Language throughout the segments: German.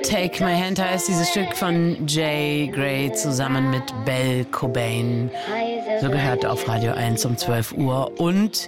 Take My Hand heißt dieses Stück von Jay Gray zusammen mit Belle Cobain. So gehört auf Radio 1 um 12 Uhr und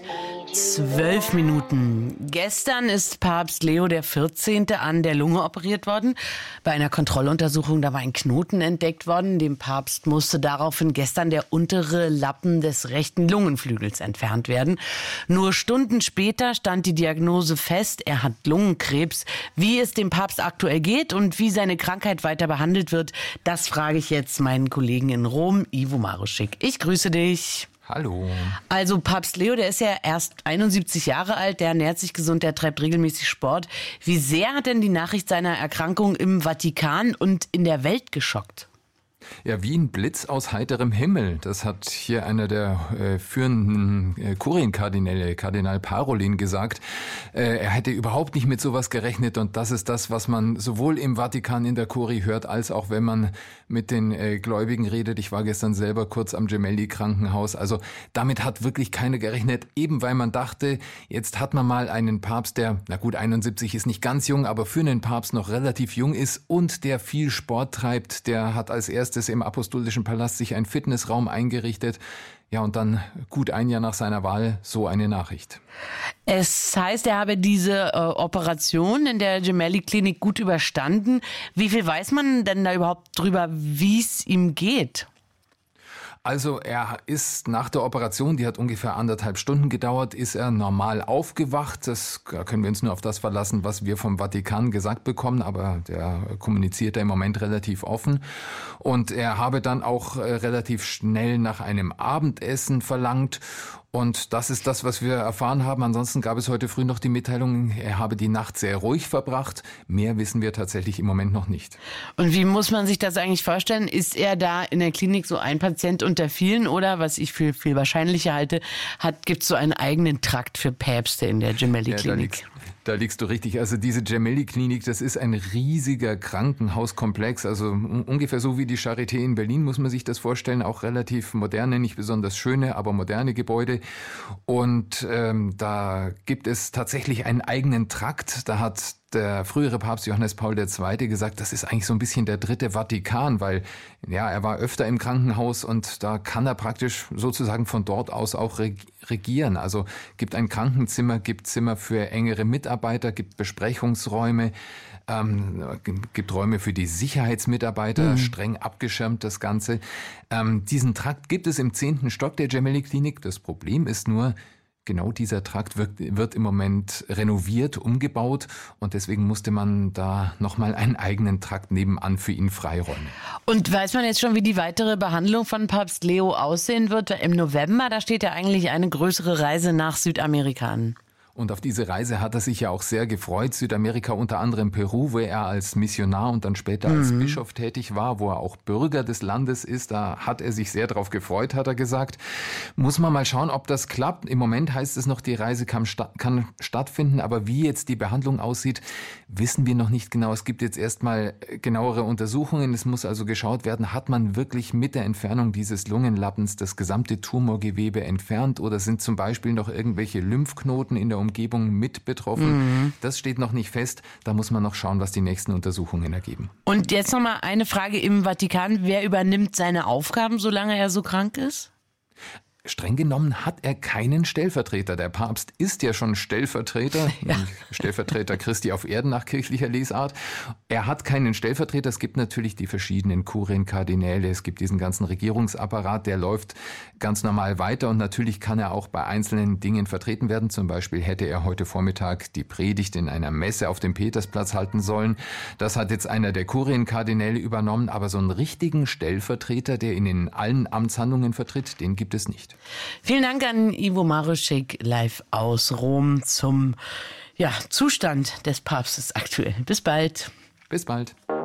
12 Minuten. Gestern ist Papst Leo der 14. an der Lunge operiert worden. Bei einer Kontrolluntersuchung, da war ein Knoten entdeckt worden. Dem Papst musste daraufhin gestern der untere Lappen des rechten Lungenflügels entfernt werden. Nur Stunden später stand die Diagnose fest, er hat Lungenkrebs. Wie es dem Papst aktuell geht und wie seine Krankheit weiter behandelt wird, das frage ich jetzt meinen Kollegen in Rom, Ivo Maruschik. Ich grüße dich. Hallo. Also Papst Leo, der ist ja erst 71 Jahre alt, der ernährt sich gesund, der treibt regelmäßig Sport. Wie sehr hat denn die Nachricht seiner Erkrankung im Vatikan und in der Welt geschockt? Ja, wie ein Blitz aus heiterem Himmel. Das hat hier einer der führenden Kurienkardinäle, Kardinal Parolin, gesagt. Er hätte überhaupt nicht mit sowas gerechnet und das ist das, was man sowohl im Vatikan in der Kurie hört, als auch wenn man mit den Gläubigen redet. Ich war gestern selber kurz am Gemelli-Krankenhaus. Also damit hat wirklich keiner gerechnet, eben weil man dachte, jetzt hat man mal einen Papst, der, na gut, 71 ist nicht ganz jung, aber für einen Papst noch relativ jung ist und der viel Sport treibt. Der hat als erstes im Apostolischen Palast sich einen Fitnessraum eingerichtet. Ja, und dann gut ein Jahr nach seiner Wahl so eine Nachricht. Es heißt, er habe diese Operation in der Gemelli-Klinik gut überstanden. Wie viel weiß man denn da überhaupt drüber, wie es ihm geht? Also er ist nach der Operation, die hat ungefähr 1,5 Stunden gedauert, ist er normal aufgewacht. Da können wir uns nur auf das verlassen, was wir vom Vatikan gesagt bekommen, aber der kommuniziert da im Moment relativ offen. Und er habe dann auch relativ schnell nach einem Abendessen verlangt. Und das ist das, was wir erfahren haben. Ansonsten gab es heute früh noch die Mitteilung, er habe die Nacht sehr ruhig verbracht. Mehr wissen wir tatsächlich im Moment noch nicht. Und wie muss man sich das eigentlich vorstellen? Ist er da in der Klinik so ein Patient unter vielen oder, was ich für viel wahrscheinlicher halte, gibt es so einen eigenen Trakt für Päpste in der Gemelli-Klinik? Ja, da liegst du richtig. Also diese Gemelli-Klinik, das ist ein riesiger Krankenhauskomplex. Also ungefähr so wie die Charité in Berlin muss man sich das vorstellen. Auch relativ moderne, nicht besonders schöne, aber moderne Gebäude. Und da gibt es tatsächlich einen eigenen Trakt. Da hat der frühere Papst Johannes Paul II. Gesagt, das ist eigentlich so ein bisschen der dritte Vatikan, weil ja, er war öfter im Krankenhaus und da kann er praktisch sozusagen von dort aus auch regieren. Also gibt ein Krankenzimmer, gibt Zimmer für engere Mitarbeiter, gibt Besprechungsräume, gibt Räume für die Sicherheitsmitarbeiter, streng abgeschirmt das Ganze. Diesen Trakt gibt es im 10. Stock der Gemelli-Klinik. Das Problem ist nur, genau dieser Trakt wird im Moment renoviert, umgebaut und deswegen musste man da nochmal einen eigenen Trakt nebenan für ihn freiräumen. Und weiß man jetzt schon, wie die weitere Behandlung von Papst Leo aussehen wird? Im November, da steht ja eigentlich eine größere Reise nach Südamerika an. Und auf diese Reise hat er sich ja auch sehr gefreut. Südamerika, unter anderem Peru, wo er als Missionar und dann später als Bischof tätig war, wo er auch Bürger des Landes ist. Da hat er sich sehr drauf gefreut, hat er gesagt. Muss man mal schauen, ob das klappt. Im Moment heißt es noch, die Reise kann stattfinden. Aber wie jetzt die Behandlung aussieht, wissen wir noch nicht genau. Es gibt jetzt erstmal genauere Untersuchungen. Es muss also geschaut werden, hat man wirklich mit der Entfernung dieses Lungenlappens das gesamte Tumorgewebe entfernt oder sind zum Beispiel noch irgendwelche Lymphknoten in der Umgebung mit betroffen. Das steht noch nicht fest. Da muss man noch schauen, was die nächsten Untersuchungen ergeben. Und jetzt nochmal eine Frage im Vatikan. Wer übernimmt seine Aufgaben, solange er so krank ist? Streng genommen hat er keinen Stellvertreter. Der Papst ist ja schon Stellvertreter, Stellvertreter Christi auf Erden nach kirchlicher Lesart. Er hat keinen Stellvertreter. Es gibt natürlich die verschiedenen Kurienkardinäle. Es gibt diesen ganzen Regierungsapparat, der läuft ganz normal weiter. Und natürlich kann er auch bei einzelnen Dingen vertreten werden. Zum Beispiel hätte er heute Vormittag die Predigt in einer Messe auf dem Petersplatz halten sollen. Das hat jetzt einer der Kurienkardinäle übernommen. Aber so einen richtigen Stellvertreter, der ihn in allen Amtshandlungen vertritt, den gibt es nicht. Vielen Dank an Ivo Maruschik live aus Rom zum Zustand des Papstes aktuell. Bis bald. Bis bald.